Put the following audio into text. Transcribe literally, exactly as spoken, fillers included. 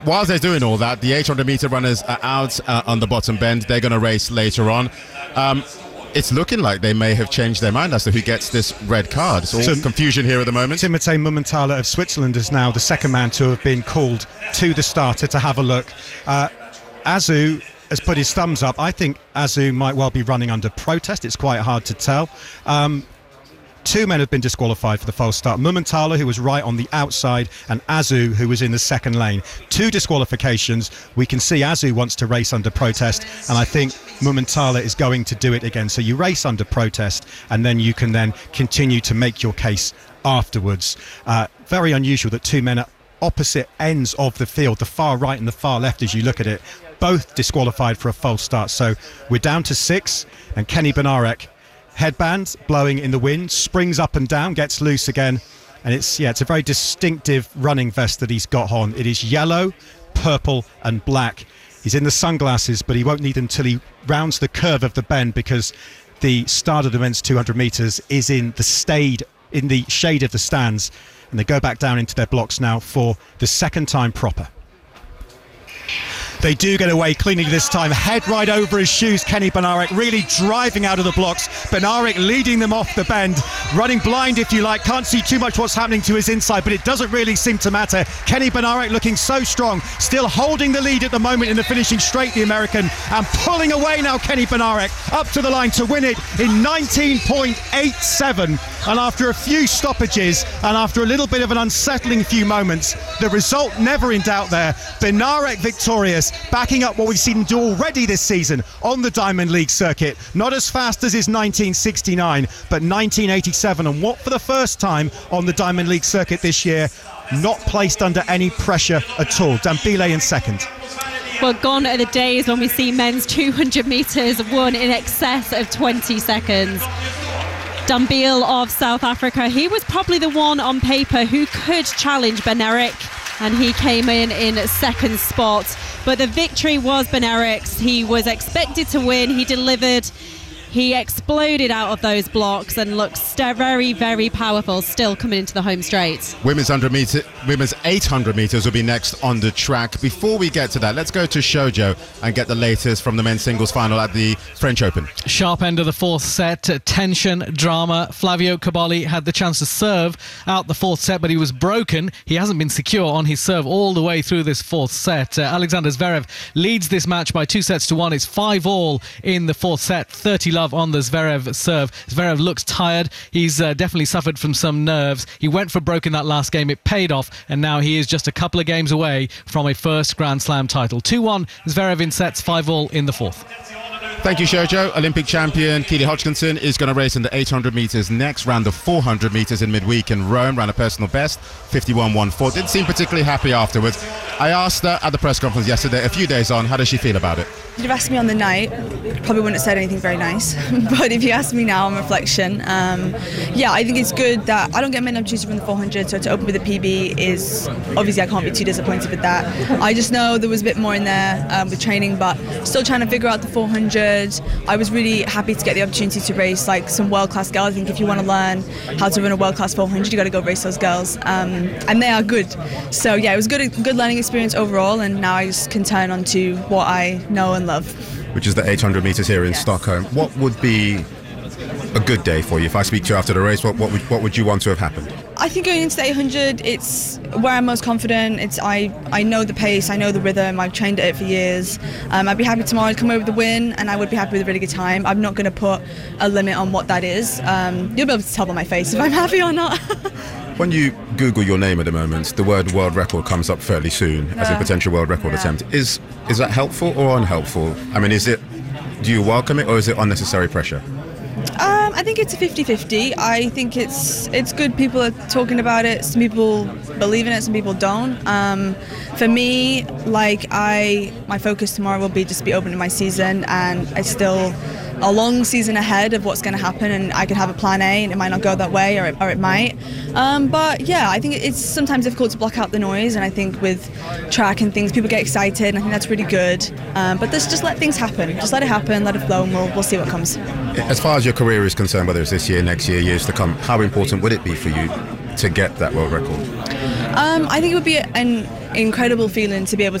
while they're doing all that, the eight hundred meter runners are out uh, on the bottom bend. They're going to race later on. Um, it's looking like they may have changed their mind as to who gets this red card. It's all so, confusion here at the moment. Timothée Mumenthaler of Switzerland is now the second man to have been called to the starter to have a look. Uh, Azu has put his thumbs up. I think Azu might well be running under protest. It's quite hard to tell. Um, Two men have been disqualified for the false start. Mumenthaler, who was right on the outside, and Azu, who was in the second lane. Two disqualifications. We can see Azu wants to race under protest, and I think Mumenthaler is going to do it again. So you race under protest, and then you can then continue to make your case afterwards. Uh, very unusual that two men at opposite ends of the field, the far right and the far left as you look at it, both disqualified for a false start. So we're down to six, and Kenny Bednarek, headband blowing in the wind, springs up and down, gets loose again, and it's yeah it's a very distinctive running vest that he's got on. It is yellow, purple and black. He's in the sunglasses, but he won't need them until he rounds the curve of the bend, because the start of the men's two hundred metres is in the stayed in the shade of the stands, and they go back down into their blocks now for the second time proper. They do get away cleanly this time. Head right over his shoes, Kenny Bednarek, really driving out of the blocks. Bednarek leading them off the bend, running blind if you like. Can't see too much what's happening to his inside, but it doesn't really seem to matter. Kenny Bednarek looking so strong, still holding the lead at the moment in the finishing straight, the American, and pulling away now Kenny Bednarek up to the line to win it in nineteen point eight seven. And after a few stoppages and after a little bit of an unsettling few moments, the result never in doubt there. Bednarek victorious, backing up what we've seen him do already this season on the Diamond League circuit. Not as fast as his nineteen sixty-nine, but nineteen eighty-seven, and what for the first time on the Diamond League circuit this year, not placed under any pressure at all. Dambile in second. Well, gone are the days when we see men's two hundred metres won in excess of twenty seconds. Dambile of South Africa, he was probably the one on paper who could challenge Bednarek, and he came in in second spot. But the victory was Bednarek's. He was expected to win. He delivered. He exploded out of those blocks and looks st- very, very powerful still coming into the home straight. Women's one hundred meter, women's eight hundred metres will be next on the track. Before we get to that, let's go to Shoujo and get the latest from the men's singles final at the French Open. Sharp end of the fourth set, tension, drama. Flavio Cobolli had the chance to serve out the fourth set, but he was broken. He hasn't been secure on his serve all the way through this fourth set. Uh, Alexander Zverev leads this match by two sets to one. It's five all in the fourth set, thirty love on the Zverev serve. Zverev looks tired. He's uh, definitely suffered from some nerves. He went for broke in that last game. It paid off, and now he is just a couple of games away from a first Grand Slam title. two one Zverev in sets, five all in the fourth. Thank you, Shoujo. Olympic champion Keely Hodgkinson is going to race in the eight hundred metres next, ran the four hundred metres in midweek in Rome, ran a personal best, fifty-one one four. Didn't seem particularly happy afterwards. I asked her at the press conference yesterday, a few days on, how does she feel about it? If you'd have asked me on the night, probably wouldn't have said anything very nice. But if you ask me now on reflection, um, yeah, I think it's good that I don't get many opportunities to run the four hundred, so to open with a P B is, obviously I can't be too disappointed with that. I just know there was a bit more in there um, with training, but still trying to figure out the four hundred. I was really happy to get the opportunity to race like some world-class girls. I think if you want to learn how to run a world-class four hundred, you got to go race those girls, um, and they are good. So yeah, it was good, good learning experience overall, and now I just can turn on to what I know and love, which is the eight hundred metres here in yes. Stockholm. What would be a good day for you? If I speak to you after the race, what, what would what would you want to have happened? I think going into the eight hundred, it's where I'm most confident. It's I, I know the pace, I know the rhythm, I've trained at it for years. Um, I'd be happy tomorrow to come away with the win, and I would be happy with a really good time. I'm not going to put a limit on what that is. Um, you'll be able to tell by my face if I'm happy or not. When you Google your name at the moment, the word world record comes up fairly soon yeah. as a potential world record yeah. attempt. Is is that helpful or unhelpful? I mean, is it? Do you welcome it, or is it unnecessary pressure? Um, I think it's a fifty-fifty. I think it's it's good people are talking about it. Some people believe in it, some people don't. Um, for me, like I, my focus tomorrow will be just to be opening my season, and I still a long season ahead of what's going to happen, and I could have a plan A and it might not go that way, or it, or it might. Um, but yeah, I think it's sometimes difficult to block out the noise, and I think with track and things, people get excited, and I think that's really good. Um, but just just let things happen. Just let it happen, let it flow, and we'll, we'll see what comes. As far as your career is concerned, whether it's this year, next year, years to come, how important would it be for you to get that world record? Um, I think it would be an incredible feeling to be able